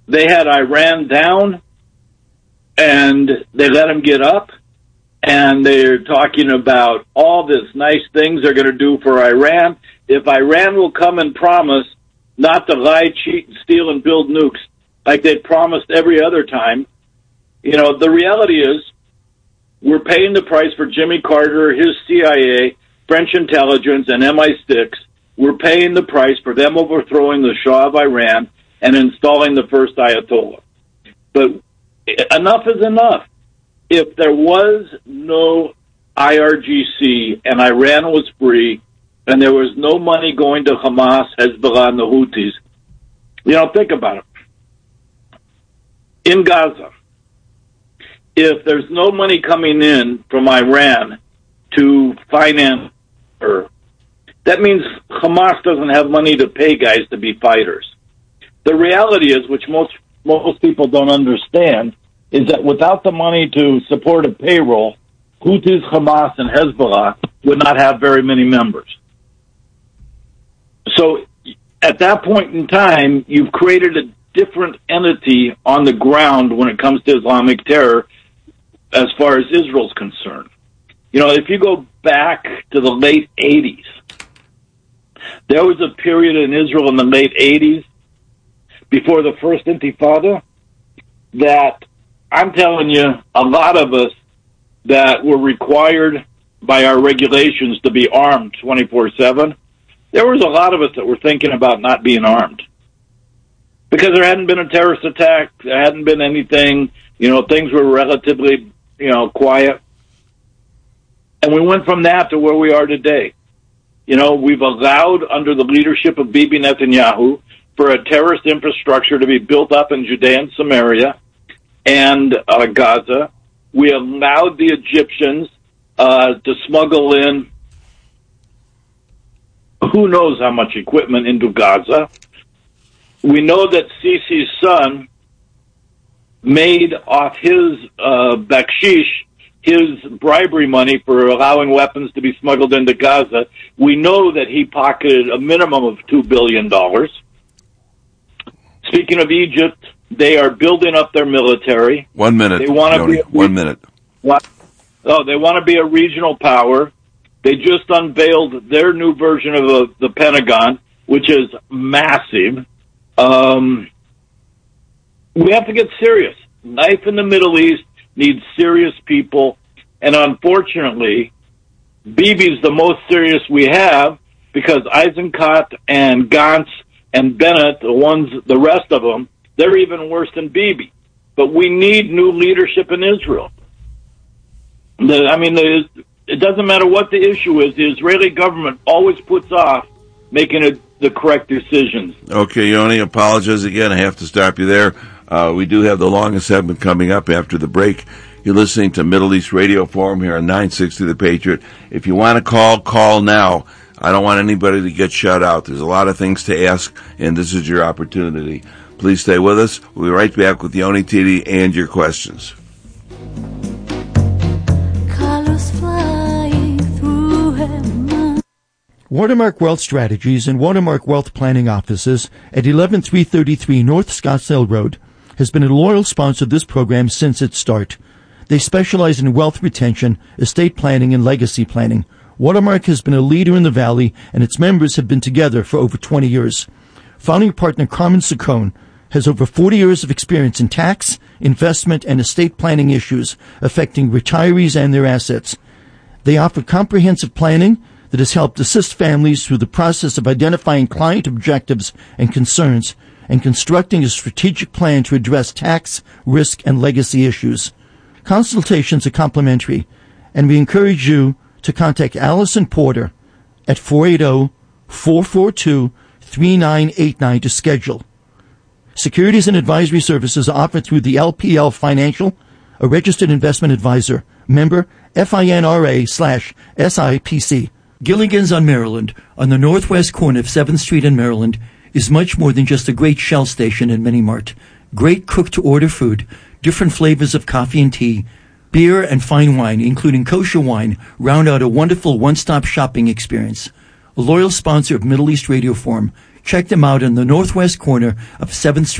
they had Iran down, and they let them get up, and they're talking about all this nice things they're going to do for Iran. If Iran will come and promise not to lie, cheat, steal, and build nukes like they promised every other time, the reality is we're paying the price for Jimmy Carter, his CIA, French intelligence, and MI6. We're paying the price for them overthrowing the Shah of Iran and installing the first Ayatollah. But enough is enough. If there was no IRGC and Iran was free and there was no money going to Hamas, Hezbollah, and the Houthis, think about it. In Gaza, if there's no money coming in from Iran to finance her, that means Hamas doesn't have money to pay guys to be fighters. The reality is, which most people don't understand, is that without the money to support a payroll, Houthis, Hamas, and Hezbollah would not have very many members. So at that point in time, you've created a different entity on the ground when it comes to Islamic terror as far as Israel's concerned. If you go back to the late 80s, there was a period in Israel in the late 80s, before the first Intifada, that I'm telling you, a lot of us that were required by our regulations to be armed 24/7, there was a lot of us that were thinking about not being armed. Because there hadn't been a terrorist attack, there hadn't been anything, things were relatively, quiet. And we went from that to where we are today. We've allowed, under the leadership of Bibi Netanyahu, for a terrorist infrastructure to be built up in Judea and Samaria and Gaza. We allowed the Egyptians to smuggle in who knows how much equipment into Gaza. We know that Sisi's son made off his bakshish, his bribery money for allowing weapons to be smuggled into Gaza. We know that he pocketed a minimum of $2 billion. Speaking of Egypt, they are building up their military. 1 minute. They want to be 1 minute. They want to be a regional power. They just unveiled their new version of the Pentagon, which is massive. We have to get serious. Life in the Middle East needs serious people, and unfortunately, Bibi's the most serious we have, because Eisenkot and Gantz and Bennett, the rest of them, they're even worse than Bibi. But we need new leadership in Israel. It doesn't matter what the issue is. The Israeli government always puts off making the correct decisions. Okay, Yoni, apologize again. I have to stop you there. We do have the longest segment coming up after the break. You're listening to Middle East Radio Forum here on 960 The Patriot. If you want to call now. I don't want anybody to get shut out. There's a lot of things to ask, and this is your opportunity. Please stay with us. We'll be right back with Yoni Titi and your questions. Watermark Wealth Strategies and Watermark Wealth Planning Offices at 11333 North Scottsdale Road has been a loyal sponsor of this program since its start. They specialize in wealth retention, estate planning, and legacy planning. Watermark has been a leader in the Valley, and its members have been together for over 20 years. Founding partner Carmen Saccone has over 40 years of experience in tax, investment, and estate planning issues affecting retirees and their assets. They offer comprehensive planning that has helped assist families through the process of identifying client objectives and concerns and constructing a strategic plan to address tax, risk, and legacy issues. Consultations are complimentary, and we encourage you to contact Allison Porter at 480-442-3989 to schedule. Securities and advisory services are offered through the LPL Financial, a registered investment advisor, member FINRA/SIPC. Gilligan's on Maryland, on the northwest corner of 7th Street in Maryland, is much more than just a great Shell station and mini-mart. Great cook-to-order food, different flavors of coffee and tea, beer and fine wine, including kosher wine, round out a wonderful one-stop shopping experience. A loyal sponsor of Middle East Radio Forum. Check them out on the northwest corner of 7th Street.